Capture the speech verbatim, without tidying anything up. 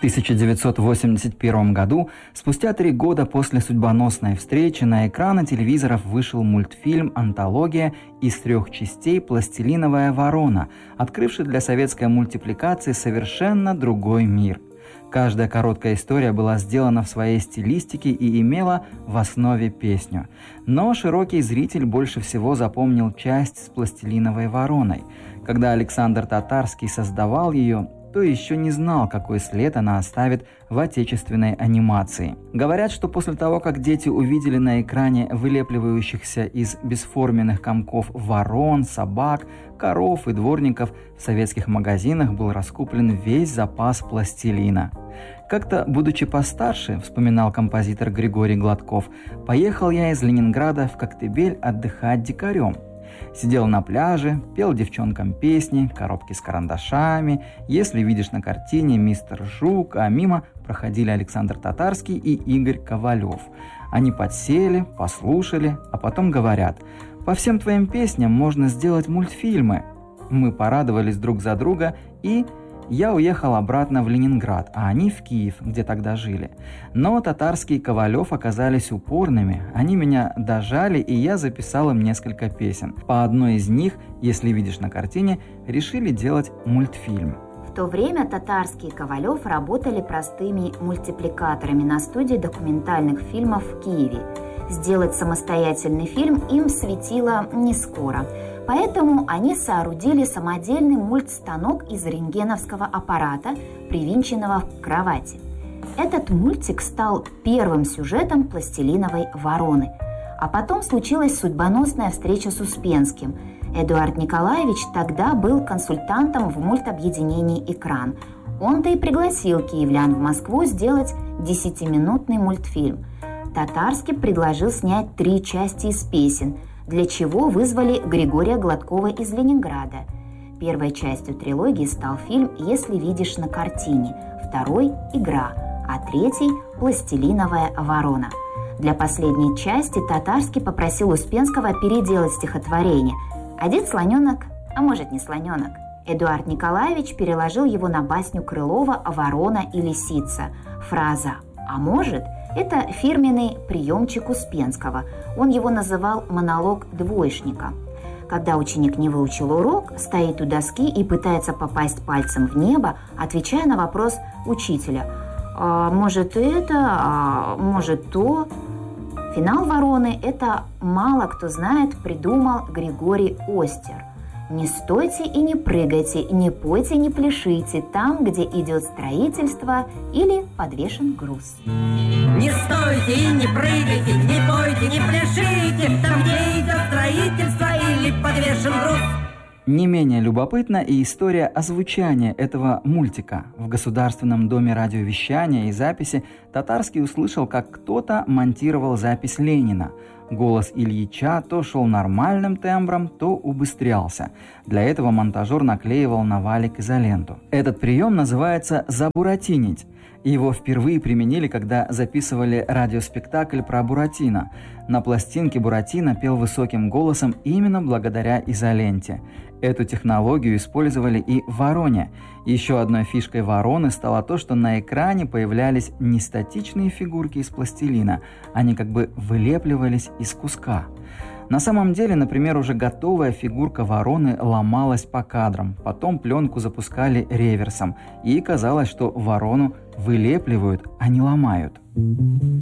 тысяча девятьсот восемьдесят первом году, спустя три года после судьбоносной встречи, на экраны телевизоров вышел мультфильм «Антология» из трех частей «Пластилиновая ворона», открывший для советской мультипликации совершенно другой мир. Каждая короткая история была сделана в своей стилистике и имела в основе песню. Но широкий зритель больше всего запомнил часть с пластилиновой вороной. Когда Александр Татарский создавал ее, то еще не знал, какой след она оставит в отечественной анимации. Говорят, что после того, как дети увидели на экране вылепливающихся из бесформенных комков ворон, собак, коров и дворников, в советских магазинах был раскуплен весь запас пластилина. Как-то, будучи постарше, вспоминал композитор Григорий Гладков, поехал я из Ленинграда в Коктебель отдыхать дикарем. Сидел на пляже, пел девчонкам песни, коробки с карандашами. Если видишь на картине «Мистер Жук», а мимо проходили Александр Татарский и Игорь Ковалев. Они подсели, послушали, а потом говорят: «По всем твоим песням можно сделать мультфильмы». Мы порадовались друг за друга, и я уехал обратно в Ленинград, а они в Киев, где тогда жили. Но Татарский и Ковалев оказались упорными, они меня дожали, и я записал им несколько песен. По одной из них, если видишь на картине, решили делать мультфильм. В то время Татарский и Ковалев работали простыми мультипликаторами на студии документальных фильмов в Киеве. Сделать самостоятельный фильм им светило не скоро. Поэтому они соорудили самодельный мультстанок из рентгеновского аппарата, привинченного к кровати. Этот мультик стал первым сюжетом «Пластилиновой вороны». А потом случилась судьбоносная встреча с Успенским. Эдуард Николаевич тогда был консультантом в мультобъединении «Экран». Он-то и пригласил киевлян в Москву сделать десятиминутный мультфильм. Татарский предложил снять три части из песен, для чего вызвали Григория Гладкова из Ленинграда. Первой частью трилогии стал фильм «Если видишь на картине», второй – «Игра», а третий – «Пластилиновая ворона». Для последней части Татарский попросил Успенского переделать стихотворение «Один слоненок, а может не слоненок». Эдуард Николаевич переложил его на басню Крылова «Ворона и лисица». Фраза «а может» – это фирменный приемчик Успенского. Он его называл «монолог двоечника». Когда ученик не выучил урок, стоит у доски и пытается попасть пальцем в небо, отвечая на вопрос учителя: «А может это, а может то». Финал «Вороны» – это мало кто знает, придумал Григорий Остер. «Не стойте и не прыгайте, не пойте, не пляшите там, где идет строительство или подвешен груз». Не стойте и не прыгайте, не пойте, не пляшите там, где идет строительство или подвешен груз. Не менее любопытна и история озвучания этого мультика. В Государственном доме радиовещания и записи Татарский услышал, как кто-то монтировал запись Ленина. Голос Ильича то шел нормальным тембром, то убыстрялся. Для этого монтажер наклеивал на валик изоленту. Этот прием называется «забуратинить». Его впервые применили, когда записывали радиоспектакль про Буратино. На пластинке Буратино пел высоким голосом именно благодаря изоленте. Эту технологию использовали и в «Вороне». Еще одной фишкой «Вороны» стало то, что на экране появлялись не статичные фигурки из пластилина, они как бы вылепливались из куска. На самом деле, например, уже готовая фигурка вороны ломалась по кадрам, потом пленку запускали реверсом, и казалось, что ворону вылепливают, а не ломают.